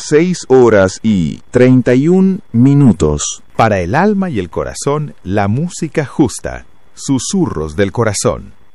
6:31. Para el alma y el corazón, la música justa. Susurros del corazón.